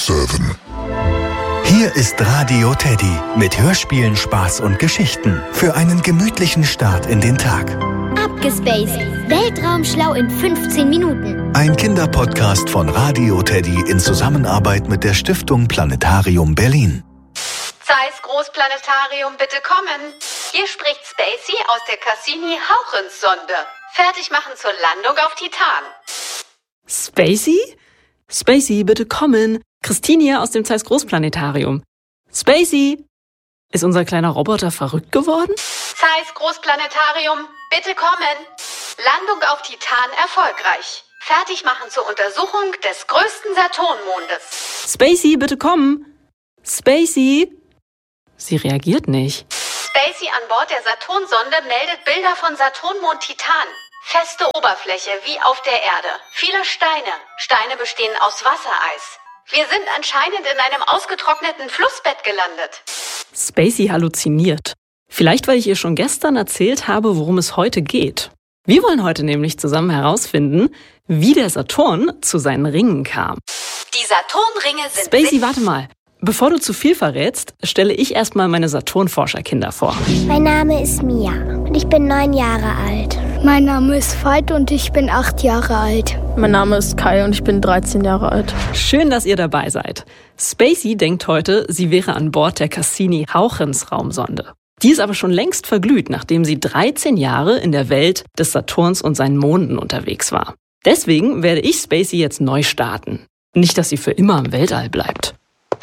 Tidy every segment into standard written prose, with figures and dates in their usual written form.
7. Hier ist Radio Teddy mit Hörspielen, Spaß und Geschichten für einen gemütlichen Start in den Tag. Abgespaced. Weltraumschlau in 15 Minuten. Ein Kinderpodcast von Radio Teddy in Zusammenarbeit mit der Stiftung Planetarium Berlin. Zeiss Großplanetarium, bitte kommen. Hier spricht Spacey aus der Cassini-Hauchens-Sonde. Fertig machen zur Landung auf Titan. Spacey? Spacey, bitte kommen. Christine hier aus dem Zeiss Großplanetarium. Spacey! Ist unser kleiner Roboter verrückt geworden? Zeiss Großplanetarium, bitte kommen. Landung auf Titan erfolgreich. Fertig machen zur Untersuchung des größten Saturnmondes. Spacey, bitte kommen. Spacey? Sie reagiert nicht. Spacey an Bord der Saturnsonde meldet Bilder von Saturnmond Titan. Feste Oberfläche wie auf der Erde. Viele Steine. Steine bestehen aus Wassereis. Wir sind anscheinend in einem ausgetrockneten Flussbett gelandet. Spacey halluziniert. Vielleicht, weil ich ihr schon gestern erzählt habe, worum es heute geht. Wir wollen heute nämlich zusammen herausfinden, wie der Saturn zu seinen Ringen kam. Die Saturnringe sind... Spacey, warte mal. Bevor du zu viel verrätst, stelle ich erstmal meine Saturn-Forscherkinder vor. Mein Name ist Mia und ich bin 9 Jahre alt. Mein Name ist Veit und ich bin 8 Jahre alt. Mein Name ist Kai und ich bin 13 Jahre alt. Schön, dass ihr dabei seid. Spacey denkt heute, sie wäre an Bord der Cassini-Hauchens-Raumsonde. Die ist aber schon längst verglüht, nachdem sie 13 Jahre in der Welt des Saturns und seinen Monden unterwegs war. Deswegen werde ich Spacey jetzt neu starten. Nicht, dass sie für immer im Weltall bleibt.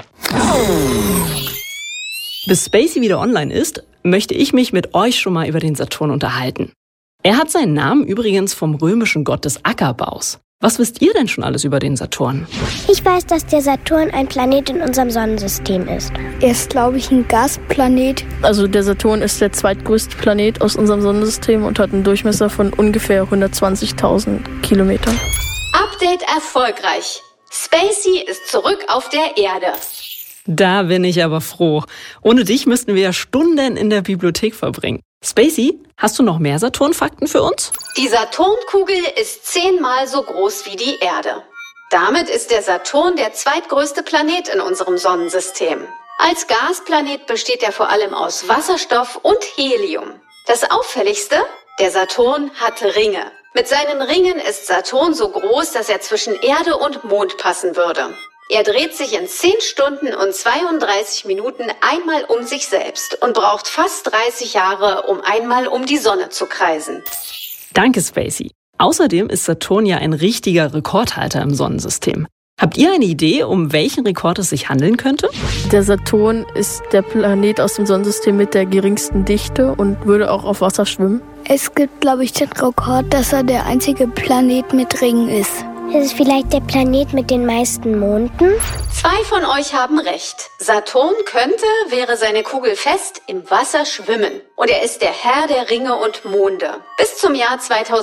Bis Spacey wieder online ist, möchte ich mich mit euch schon mal über den Saturn unterhalten. Er hat seinen Namen übrigens vom römischen Gott des Ackerbaus. Was wisst ihr denn schon alles über den Saturn? Ich weiß, dass der Saturn ein Planet in unserem Sonnensystem ist. Er ist, glaube ich, ein Gasplanet. Also der Saturn ist der zweitgrößte Planet aus unserem Sonnensystem und hat einen Durchmesser von ungefähr 120.000 Kilometern. Update erfolgreich. Spacey ist zurück auf der Erde. Da bin ich aber froh. Ohne dich müssten wir ja Stunden in der Bibliothek verbringen. Spacey, hast du noch mehr Saturn-Fakten für uns? Die Saturnkugel ist 10-mal so groß wie die Erde. Damit ist der Saturn der zweitgrößte Planet in unserem Sonnensystem. Als Gasplanet besteht er vor allem aus Wasserstoff und Helium. Das Auffälligste? Der Saturn hat Ringe. Mit seinen Ringen ist Saturn so groß, dass er zwischen Erde und Mond passen würde. Er dreht sich in 10 Stunden und 32 Minuten einmal um sich selbst und braucht fast 30 Jahre, um einmal um die Sonne zu kreisen. Danke, Spacey. Außerdem ist Saturn ja ein richtiger Rekordhalter im Sonnensystem. Habt ihr eine Idee, um welchen Rekord es sich handeln könnte? Der Saturn ist der Planet aus dem Sonnensystem mit der geringsten Dichte und würde auch auf Wasser schwimmen. Es gibt, glaube ich, den Rekord, dass er der einzige Planet mit Ringen ist. Ist es vielleicht der Planet mit den meisten Monden? 2 von euch haben recht. Saturn könnte, wäre seine Kugel fest, im Wasser schwimmen. Und er ist der Herr der Ringe und Monde. Bis zum Jahr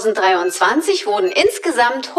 2023 wurden insgesamt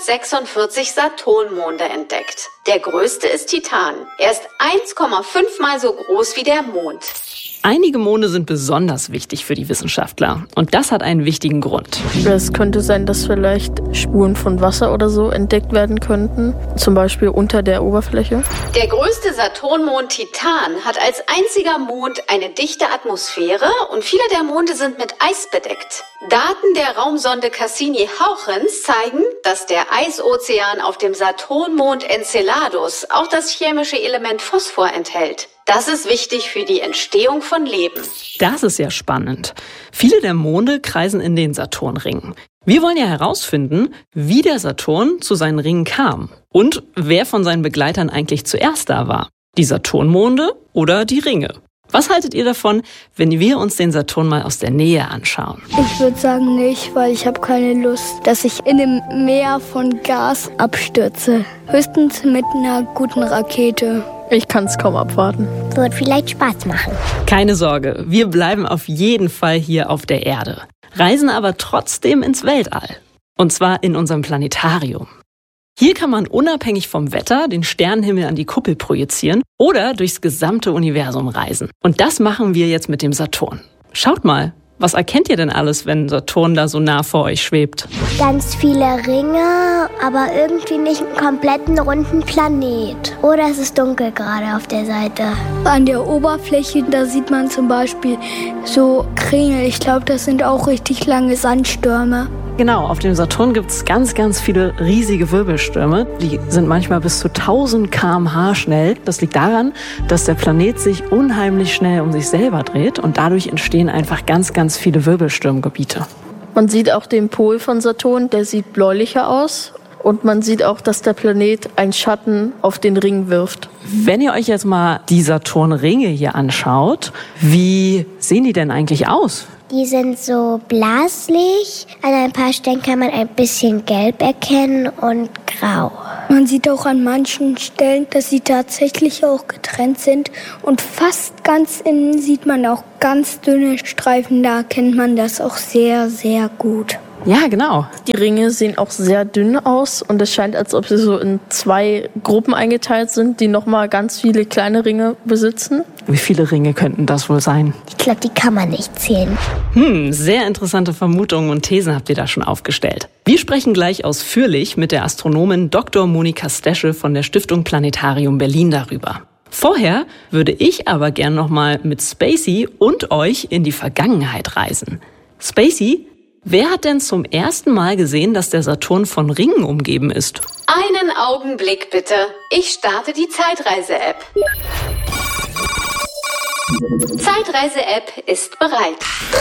146 Saturnmonde entdeckt. Der größte ist Titan. Er ist 1,5 Mal so groß wie der Mond. Einige Monde sind besonders wichtig für die Wissenschaftler. Und das hat einen wichtigen Grund. Es könnte sein, dass vielleicht Spuren von Wasser oder so entdeckt werden könnten. Zum Beispiel unter der Oberfläche. Der größte Saturnmond Titan hat als einziger Mond eine dichte Atmosphäre und viele der Monde sind mit Eis bedeckt. Daten der Raumsonde Cassini-Hauchens zeigen, dass der Eisozean auf dem Saturnmond Enceladus auch das chemische Element Phosphor enthält. Das ist wichtig für die Entstehung von Leben. Das ist ja spannend. Viele der Monde kreisen in den Saturnringen. Wir wollen ja herausfinden, wie der Saturn zu seinen Ringen kam und wer von seinen Begleitern eigentlich zuerst da war. Die Saturnmonde oder die Ringe? Was haltet ihr davon, wenn wir uns den Saturn mal aus der Nähe anschauen? Ich würde sagen nicht, weil ich habe keine Lust, dass ich in einem Meer von Gas abstürze. Höchstens mit einer guten Rakete. Ich kann es kaum abwarten. Wird vielleicht Spaß machen. Keine Sorge, wir bleiben auf jeden Fall hier auf der Erde, reisen aber trotzdem ins Weltall. Und zwar in unserem Planetarium. Hier kann man unabhängig vom Wetter den Sternenhimmel an die Kuppel projizieren oder durchs gesamte Universum reisen. Und das machen wir jetzt mit dem Saturn. Schaut mal, Was erkennt ihr denn alles, wenn Saturn da so nah vor euch schwebt? Ganz viele Ringe, aber irgendwie nicht einen kompletten runden Planet. Oder es ist dunkel gerade auf der Seite. An der Oberfläche, da sieht man zum Beispiel so Kringel. Ich glaube, das sind auch richtig lange Sandstürme. Genau, auf dem Saturn gibt es ganz, ganz viele riesige Wirbelstürme. Die sind manchmal bis zu 1000 km/h schnell. Das liegt daran, dass der Planet sich unheimlich schnell um sich selber dreht und dadurch entstehen einfach ganz, ganz viele Wirbelsturmgebiete. Man sieht auch den Pol von Saturn, der sieht bläulicher aus. Und man sieht auch, dass der Planet einen Schatten auf den Ring wirft. Wenn ihr euch jetzt mal die Saturnringe hier anschaut, wie sehen die denn eigentlich aus? Die sind so blaslich. An ein paar Stellen kann man ein bisschen gelb erkennen und grau. Man sieht auch an manchen Stellen, dass sie tatsächlich auch getrennt sind. Und fast ganz innen sieht man auch ganz dünne Streifen. Da erkennt man das auch sehr, sehr gut. Ja, genau. Die Ringe sehen auch sehr dünn aus und es scheint, als ob sie so in 2 Gruppen eingeteilt sind, die nochmal ganz viele kleine Ringe besitzen. Wie viele Ringe könnten das wohl sein? Ich glaube, die kann man nicht zählen. Sehr interessante Vermutungen und Thesen habt ihr da schon aufgestellt. Wir sprechen gleich ausführlich mit der Astronomin Dr. Monika Stesche von der Stiftung Planetarium Berlin darüber. Vorher würde ich aber gern nochmal mit Spacey und euch in die Vergangenheit reisen. Spacey, wer hat denn zum ersten Mal gesehen, dass der Saturn von Ringen umgeben ist? Einen Augenblick bitte. Ich starte die Zeitreise-App. Zeitreise-App ist bereit.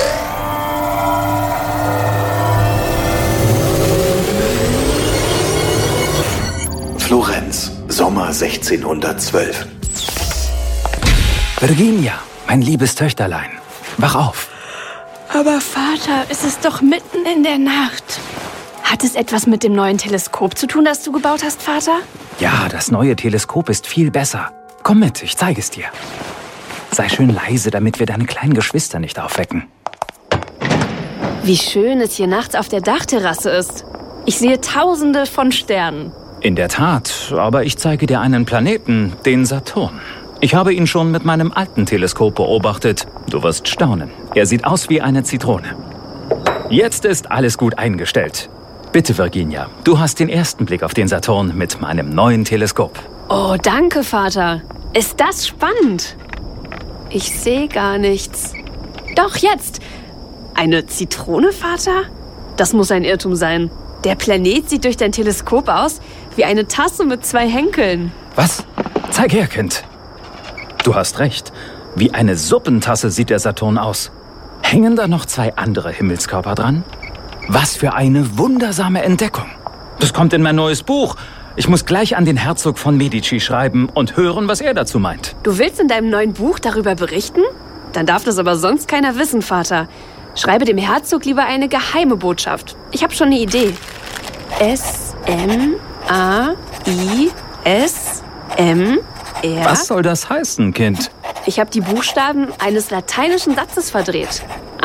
Florenz, Sommer 1612. Virginia, mein liebes Töchterlein, wach auf. Aber Vater, es ist doch mitten in der Nacht. Hat es etwas mit dem neuen Teleskop zu tun, das du gebaut hast, Vater? Ja, das neue Teleskop ist viel besser. Komm mit, ich zeige es dir. Sei schön leise, damit wir deine kleinen Geschwister nicht aufwecken. Wie schön es hier nachts auf der Dachterrasse ist. Ich sehe Tausende von Sternen. In der Tat, aber ich zeige dir einen Planeten, den Saturn. Ich habe ihn schon mit meinem alten Teleskop beobachtet. Du wirst staunen. Er sieht aus wie eine Zitrone. Jetzt ist alles gut eingestellt. Bitte, Virginia, du hast den ersten Blick auf den Saturn mit meinem neuen Teleskop. Oh, danke, Vater. Ist das spannend? Ich sehe gar nichts. Doch, jetzt. Eine Zitrone, Vater? Das muss ein Irrtum sein. Der Planet sieht durch dein Teleskop aus wie eine Tasse mit 2 Henkeln. Was? Zeig her, Kind. Du hast recht. Wie eine Suppentasse sieht der Saturn aus. Hängen da noch 2 andere Himmelskörper dran? Was für eine wundersame Entdeckung. Das kommt in mein neues Buch. Ich muss gleich an den Herzog von Medici schreiben und hören, was er dazu meint. Du willst in deinem neuen Buch darüber berichten? Dann darf das aber sonst keiner wissen, Vater. Schreibe dem Herzog lieber eine geheime Botschaft. Ich habe schon eine Idee. S-M-A-I-S-M-R. Was soll das heißen, Kind? Ich habe die Buchstaben eines lateinischen Satzes verdreht.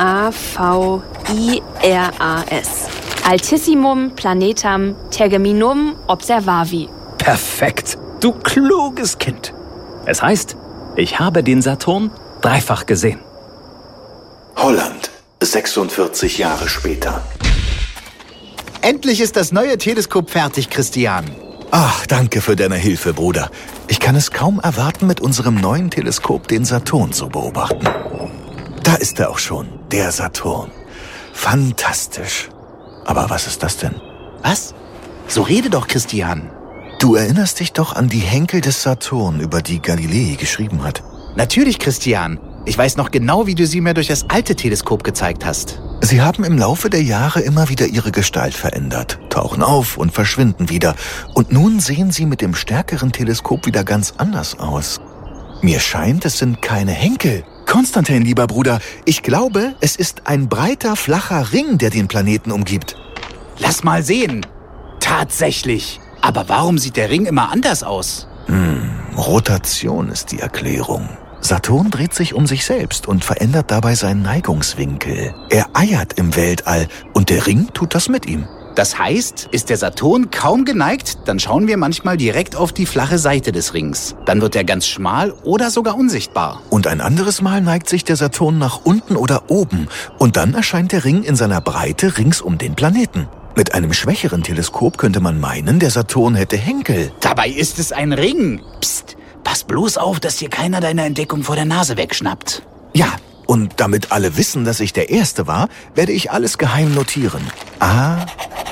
A-V-I-R-A-S. Altissimum planetam terminum observavi. Perfekt, du kluges Kind. Es heißt, ich habe den Saturn dreifach gesehen. Holland, 46 Jahre später. Endlich ist das neue Teleskop fertig, Christian. Ach, danke für deine Hilfe, Bruder. Ich kann es kaum erwarten, mit unserem neuen Teleskop den Saturn zu beobachten. Da ist er auch schon, der Saturn. Fantastisch. Aber was ist das denn? Was? So rede doch, Christian. Du erinnerst dich doch an die Henkel des Saturn, über die Galilei geschrieben hat. Natürlich, Christian. Ich weiß noch genau, wie du sie mir durch das alte Teleskop gezeigt hast. Sie haben im Laufe der Jahre immer wieder ihre Gestalt verändert, tauchen auf und verschwinden wieder. Und nun sehen sie mit dem stärkeren Teleskop wieder ganz anders aus. Mir scheint, es sind keine Henkel. Konstantin, lieber Bruder, ich glaube, es ist ein breiter, flacher Ring, der den Planeten umgibt. Lass mal sehen. Tatsächlich. Aber warum sieht der Ring immer anders aus? Rotation ist die Erklärung. Saturn dreht sich um sich selbst und verändert dabei seinen Neigungswinkel. Er eiert im Weltall und der Ring tut das mit ihm. Das heißt, ist der Saturn kaum geneigt, dann schauen wir manchmal direkt auf die flache Seite des Rings. Dann wird er ganz schmal oder sogar unsichtbar. Und ein anderes Mal neigt sich der Saturn nach unten oder oben und dann erscheint der Ring in seiner Breite rings um den Planeten. Mit einem schwächeren Teleskop könnte man meinen, der Saturn hätte Henkel. Dabei ist es ein Ring. Psst, pass bloß auf, dass dir keiner deine Entdeckung vor der Nase wegschnappt. Ja, und damit alle wissen, dass ich der Erste war, werde ich alles geheim notieren. A,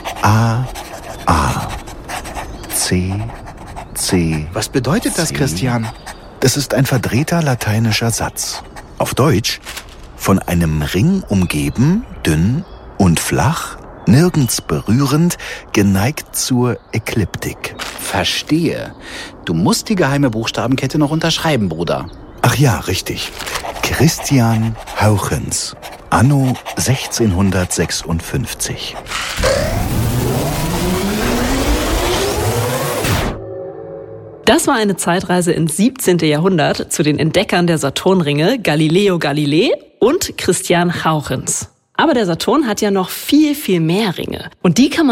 C, C. Was bedeutet das, Christian? Das ist ein verdrehter lateinischer Satz. Auf Deutsch: von einem Ring umgeben, dünn und flach, nirgends berührend, geneigt zur Ekliptik. Verstehe. Du musst die geheime Buchstabenkette noch unterschreiben, Bruder. Ach ja, richtig. Christian Hauchens, anno 1656. Das war eine Zeitreise ins 17. Jahrhundert zu den Entdeckern der Saturnringe Galileo Galilei und Christian Hauchens. Aber der Saturn hat ja noch viel, viel mehr Ringe. Und die kann man